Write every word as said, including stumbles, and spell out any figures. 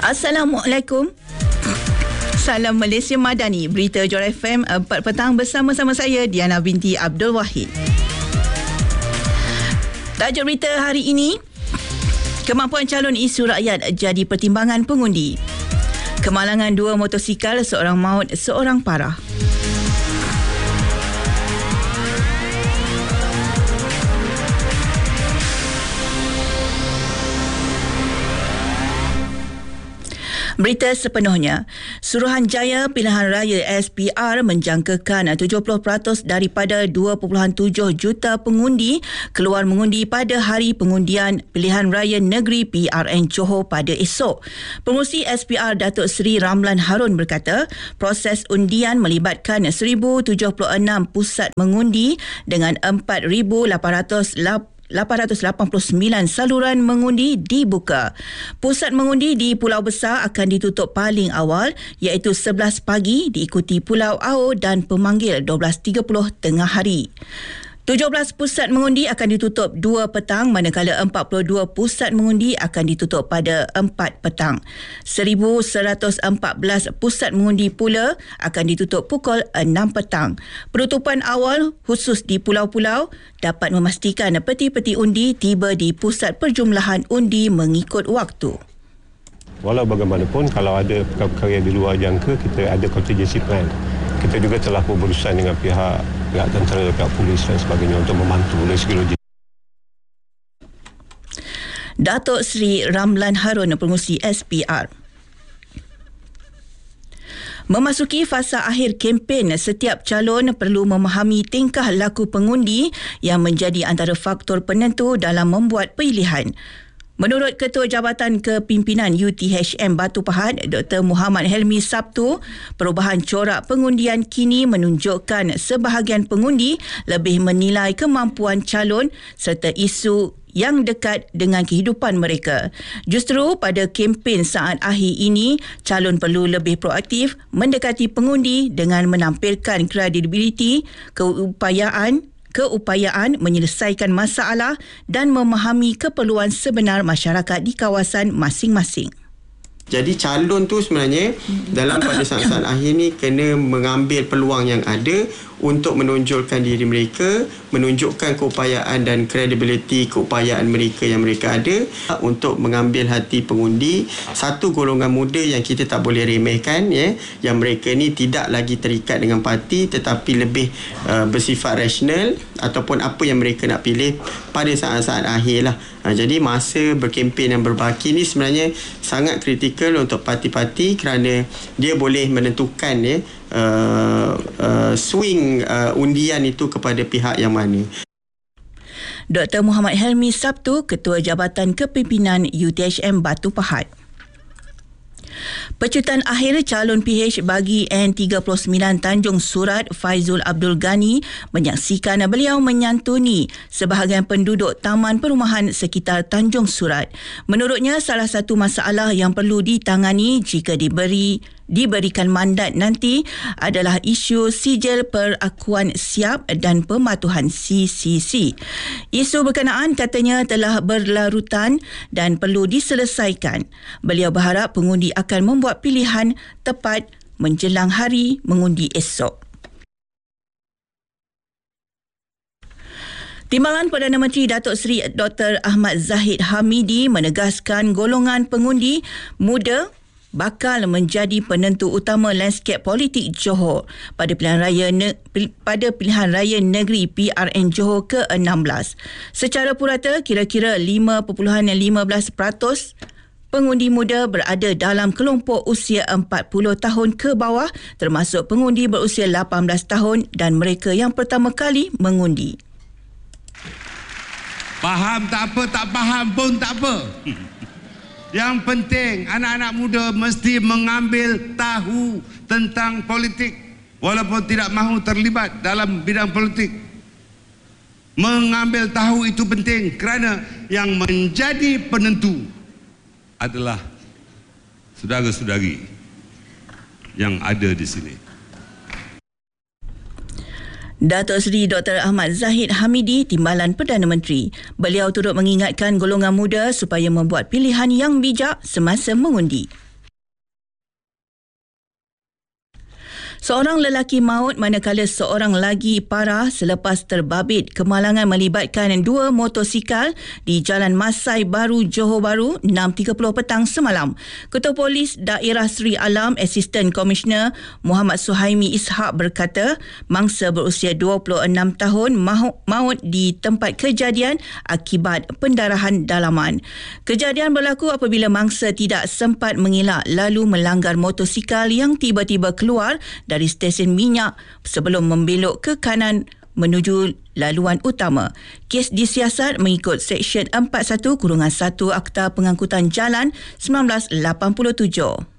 Assalamualaikum. Salam Malaysia Madani. Berita Johor F M empat petang bersama-sama saya Diana binti Abdul Wahid. Tajuk berita hari ini, kemampuan calon isu rakyat jadi pertimbangan pengundi. Kemalangan dua motosikal, seorang maut, seorang parah. Berita sepenuhnya. Suruhanjaya Pilihan Raya S P R menjangkakan tujuh puluh peratus daripada dua perpuluhan tujuh juta pengundi keluar mengundi pada hari pengundian Pilihan Raya Negeri P R N Johor pada esok. Pengerusi S P R Datuk Seri Ramlan Harun berkata, proses undian melibatkan seribu tujuh puluh enam pusat mengundi dengan empat ribu lapan ratus lapan ratus lapan puluh sembilan saluran mengundi dibuka. Pusat mengundi di Pulau Besar akan ditutup paling awal iaitu sebelas pagi, diikuti Pulau Ao dan pemanggil dua belas tiga puluh tengah hari. tujuh belas pusat mengundi akan ditutup dua petang manakala empat puluh dua pusat mengundi akan ditutup pada empat petang. seribu seratus empat belas pusat mengundi pula akan ditutup pukul enam petang. Penutupan awal khusus di pulau-pulau dapat memastikan peti-peti undi tiba di pusat perjumlahan undi mengikut waktu. Walau bagaimanapun, kalau ada perkara-perkara yang di luar jangka, kita ada contingency plan. Kita juga telah berurusan dengan pihak pihak tentera, pihak polis dan sebagainya untuk membantu dari segi logik. Datuk Seri Ramlan Harun, pengerusi S P R. Memasuki fasa akhir kempen, setiap calon perlu memahami tingkah laku pengundi yang menjadi antara faktor penentu dalam membuat pilihan. Menurut Ketua Jabatan Kepimpinan U T H M Batu Pahat, Doktor Muhammad Helmi Sabtu, perubahan corak pengundian kini menunjukkan sebahagian pengundi lebih menilai kemampuan calon serta isu yang dekat dengan kehidupan mereka. Justru pada kempen saat akhir ini, calon perlu lebih proaktif mendekati pengundi dengan menampilkan kredibiliti, keupayaan keupayaan menyelesaikan masalah dan memahami keperluan sebenar masyarakat di kawasan masing-masing. Jadi calon tu sebenarnya dalam pada saat-saat akhir ni kena mengambil peluang yang ada untuk menonjolkan diri mereka, menunjukkan keupayaan dan kredibiliti keupayaan mereka yang mereka ada untuk mengambil hati pengundi. Satu golongan muda yang kita tak boleh remehkan, ya, yang mereka ni tidak lagi terikat dengan parti tetapi lebih uh, bersifat rasional ataupun apa yang mereka nak pilih pada saat-saat akhir lah. Ha, jadi masa berkempen yang berbaki ni sebenarnya sangat kritikal untuk parti-parti kerana dia boleh menentukan, ya, Uh, uh, swing uh, undian itu kepada pihak yang mana. Doktor Muhammad Helmi Sabtu, Ketua Jabatan Kepimpinan U T H M Batu Pahat. Pecutan akhir calon P H bagi N tiga puluh sembilan Tanjung Surat, Faizul Abdul Ghani, menyaksikan beliau menyantuni sebahagian penduduk taman perumahan sekitar Tanjung Surat. Menurutnya, salah satu masalah yang perlu ditangani jika diberi diberikan mandat nanti adalah isu sijil perakuan siap dan pematuhan C C C. Isu berkenaan katanya telah berlarutan dan perlu diselesaikan. Beliau berharap pengundi akan membuat pilihan tepat menjelang hari mengundi esok. Timbalan Perdana Menteri Datuk Seri Doktor Ahmad Zahid Hamidi menegaskan golongan pengundi muda bakal menjadi penentu utama lanskap politik Johor pada pilihan raya ne- pada pilihan raya negeri P R N Johor ke enam belas. Secara purata, kira-kira lima perpuluhan lima belas peratus pengundi muda berada dalam kelompok usia empat puluh tahun ke bawah, termasuk pengundi berusia lapan belas tahun dan mereka yang pertama kali mengundi. Faham tak apa, tak faham pun tak apa. Yang penting anak-anak muda mesti mengambil tahu tentang politik walaupun tidak mahu terlibat dalam bidang politik. Mengambil tahu itu penting kerana yang menjadi penentu adalah saudara-saudari yang ada di sini. Datuk Seri Doktor Ahmad Zahid Hamidi, Timbalan Perdana Menteri. Beliau turut mengingatkan golongan muda supaya membuat pilihan yang bijak semasa mengundi. Seorang lelaki maut manakala seorang lagi parah selepas terbabit kemalangan melibatkan dua motosikal di Jalan Masai Baru, Johor Bahru, enam tiga puluh petang semalam. Ketua Polis Daerah Sri Alam, Asisten Komisioner Muhammad Suhaimi Ishak berkata, mangsa berusia dua puluh enam tahun maut di tempat kejadian akibat pendarahan dalaman. Kejadian berlaku apabila mangsa tidak sempat mengelak lalu melanggar motosikal yang tiba-tiba keluar dari stesen minyak sebelum membelok ke kanan menuju laluan utama. Kes disiasat mengikut Seksyen empat puluh satu satu Akta Pengangkutan Jalan seribu sembilan ratus lapan puluh tujuh.